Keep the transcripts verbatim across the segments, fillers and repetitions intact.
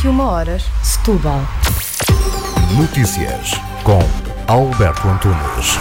vinte e uma horas, Setúbal. Notícias com Alberto Antunes.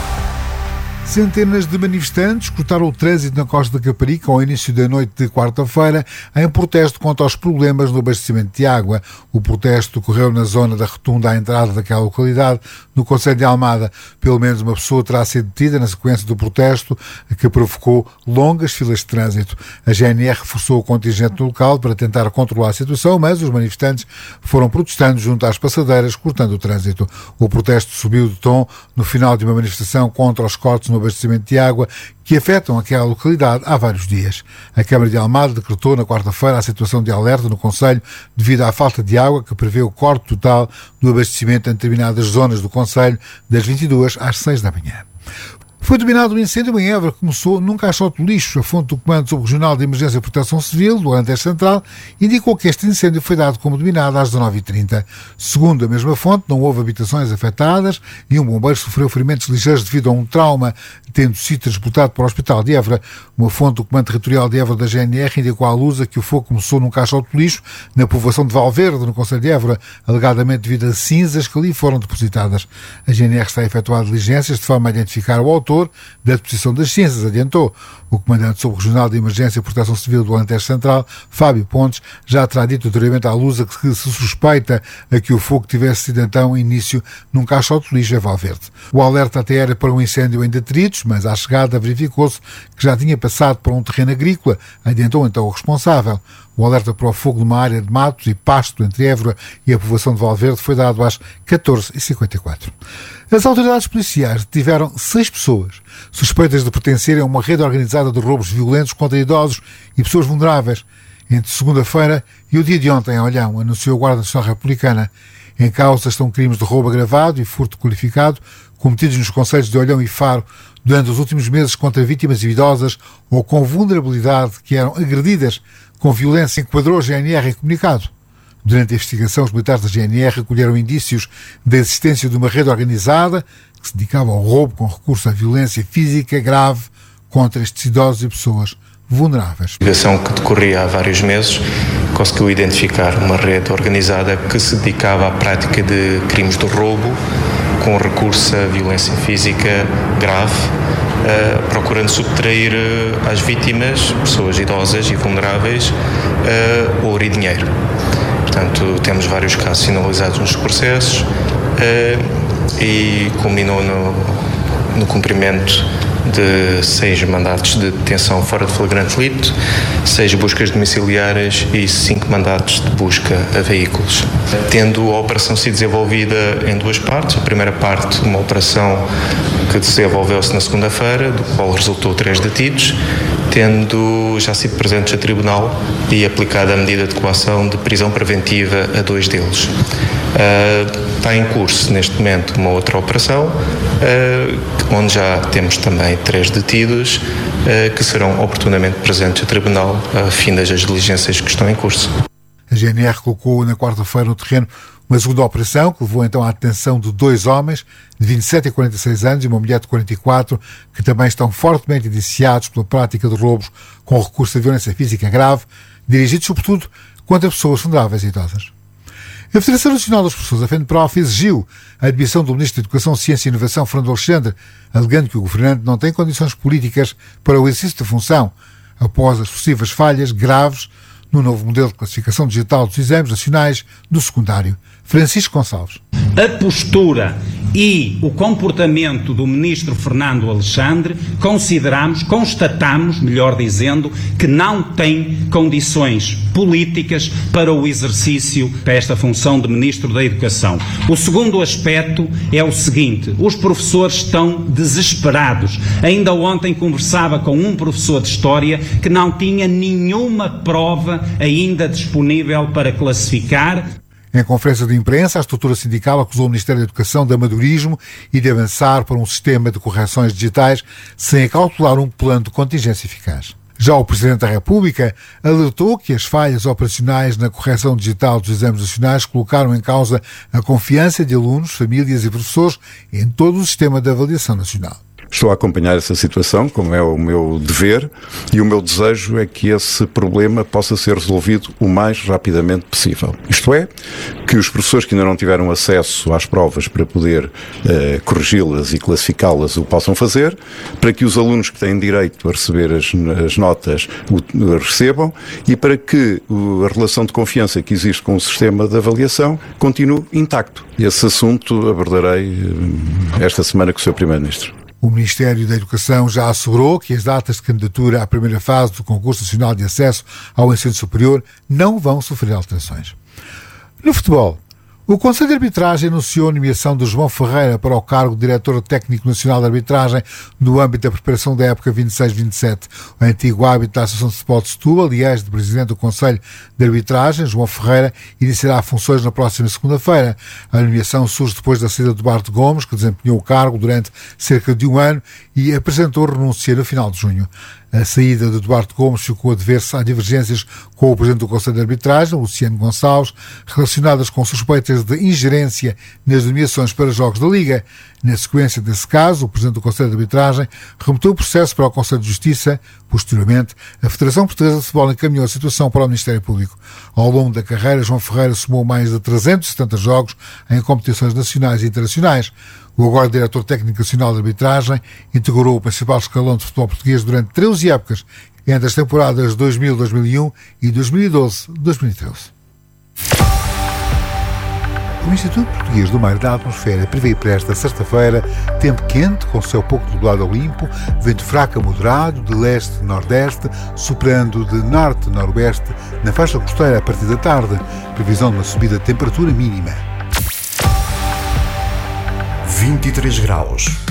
Centenas de manifestantes cortaram o trânsito na Costa da Caparica ao início da noite de quarta-feira em protesto contra os problemas no abastecimento de água. O protesto ocorreu na zona da rotunda à entrada daquela localidade, no concelho de Almada. Pelo menos uma pessoa terá sido detida na sequência do protesto, que provocou longas filas de trânsito. A G N R reforçou o contingente no local para tentar controlar a situação, mas os manifestantes foram protestando junto às passadeiras, cortando o trânsito. O protesto subiu de tom no final de uma manifestação contra os cortes no abastecimento de água que afetam aquela localidade há vários dias. A Câmara de Almada decretou na quarta-feira a situação de alerta no concelho devido à falta de água, que prevê o corte total do abastecimento em determinadas zonas do concelho das vinte e duas às seis da manhã. Foi dominado um incêndio em Évora que começou num caixote de lixo. A fonte do Comando Subregional de Emergência e Proteção Civil, do Alentejo Central, indicou que este incêndio foi dado como dominado às dezanove e trinta. Segundo a mesma fonte, não houve habitações afetadas e um bombeiro sofreu ferimentos ligeiros devido a um trauma, tendo sido transportado para o Hospital de Évora. Uma fonte do Comando Territorial de Évora da G N R indicou à Lusa que o fogo começou num caixote de lixo na povoação de Valverde, no concelho de Évora, alegadamente devido a cinzas que ali foram depositadas. A G N R está a efetuar diligências de forma a identificar o autor da deposição das cinzas, adiantou. O comandante subregional de Emergência e Proteção Civil do Alentejo Central, Fábio Pontes, já terá dito anteriormente à Lusa que se suspeita a que o fogo tivesse sido então início num caixote de lixo em Valverde. O alerta até era para um incêndio em detritos, mas à chegada verificou-se que já tinha passado para um terreno agrícola, adiantou então o responsável. O alerta para o fogo numa área de matos e pasto entre Évora e a povoação de Valverde foi dado às catorze e cinquenta e quatro. As autoridades policiais detiveram seis pessoas suspeitas de pertencerem a uma rede organizada de roubos violentos contra idosos e pessoas vulneráveis entre segunda-feira e o dia de ontem em Olhão, anunciou a Guarda Nacional Republicana. Em causa estão crimes de roubo agravado e furto qualificado cometidos nos concelhos de Olhão e Faro durante os últimos meses contra vítimas idosas ou com vulnerabilidade que eram agredidas com violência, enquadrou a G N R em comunicado. Durante a investigação, os militares da G N R recolheram indícios da existência de uma rede organizada que se dedicava ao roubo com recurso à violência física grave contra estes idosos e pessoas vulneráveis. A investigação que decorria há vários meses conseguiu identificar uma rede organizada que se dedicava à prática de crimes de roubo com recurso à violência física grave, Uh, procurando subtrair uh, às vítimas, pessoas idosas e vulneráveis, uh, ouro e dinheiro. Portanto, temos vários casos sinalizados nos processos uh, e culminou no, no cumprimento de seis mandatos de detenção fora de flagrante delito, seis buscas domiciliárias e cinco mandatos de busca a veículos. Tendo a operação sido desenvolvida em duas partes, a primeira parte, uma operação que desenvolveu-se na segunda-feira, do qual resultou três detidos, tendo já sido presentes a tribunal e aplicada a medida de coação de prisão preventiva a dois deles. Uh, está em curso neste momento uma outra operação, uh, onde já temos também três detidos uh, que serão oportunamente presentes a tribunal a fim das diligências que estão em curso. A G N R colocou na quarta-feira no terreno uma segunda operação que levou então à detenção de dois homens de vinte e sete a quarenta e seis anos e uma mulher de quarenta e quatro que também estão fortemente indiciados pela prática de roubos com recurso à violência física grave, dirigidos sobretudo contra pessoas vulneráveis e idosas. A Federação Nacional das Professores, a FENPROF, exigiu a admissão do Ministro da Educação, Ciência e Inovação, Fernando Alexandre, alegando que o governante não tem condições políticas para o exercício da função, após as possíveis falhas graves no novo modelo de classificação digital dos exames nacionais do secundário. Francisco Gonçalves. A postura e o comportamento do ministro Fernando Alexandre, consideramos, constatamos, melhor dizendo, que não tem condições políticas para o exercício desta função de ministro da Educação. O segundo aspecto é o seguinte: os professores estão desesperados. Ainda ontem conversava com um professor de História que não tinha nenhuma prova ainda disponível para classificar. Em conferência de imprensa, a estrutura sindical acusou o Ministério da Educação de amadorismo e de avançar para um sistema de correções digitais sem calcular um plano de contingência eficaz. Já o Presidente da República alertou que as falhas operacionais na correção digital dos exames nacionais colocaram em causa a confiança de alunos, famílias e professores em todo o sistema de avaliação nacional. estou a acompanhar essa situação, como é o meu dever, e o meu desejo é que esse problema possa ser resolvido o mais rapidamente possível. Isto é, que os professores que ainda não tiveram acesso às provas para poder uh, corrigi-las e classificá-las o possam fazer, para que os alunos que têm direito a receber as, as notas o, recebam, e para que o, a relação de confiança que existe com o sistema de avaliação continue intacto. Esse assunto abordarei uh, esta semana com o senhor Primeiro-Ministro. O Ministério da Educação já assegurou que as datas de candidatura à primeira fase do Concurso Nacional de Acesso ao Ensino Superior não vão sofrer alterações. No futebol, o Conselho de Arbitragem anunciou a nomeação de João Ferreira para o cargo de Diretor Técnico Nacional de Arbitragem no âmbito da preparação da época vinte e seis vinte e sete. O antigo árbitro da Associação de Futebol de Setúbal e ex-presidente do Conselho de Arbitragem, João Ferreira, iniciará funções na próxima segunda-feira. A nomeação surge depois da saída de Duarte Gomes, que desempenhou o cargo durante cerca de um ano e apresentou renúncia no final de junho. A saída de Duarte Gomes ficou a dever-se a divergências com o Presidente do Conselho de Arbitragem, Luciano Gonçalves, relacionadas com suspeitas de ingerência nas nomeações para jogos da Liga. Na sequência desse caso, o Presidente do Conselho de Arbitragem remeteu o processo para o Conselho de Justiça. Posteriormente, a Federação Portuguesa de Futebol encaminhou a situação para o Ministério Público. Ao longo da carreira, João Ferreira somou mais de trezentos e setenta jogos em competições nacionais e internacionais. O agora Diretor Técnico Nacional de Arbitragem integrou o principal escalão de futebol português durante treze épocas, entre as temporadas dois mil a dois mil e um e dois mil e doze a dois mil e treze. O Instituto Português do Mar e da Atmosfera prevê para esta sexta-feira tempo quente, com céu pouco nublado ao limpo, vento fraco a moderado, de leste-nordeste, soprando de norte-noroeste na faixa costeira a partir da tarde. Previsão de uma subida de temperatura mínima. vinte e três graus.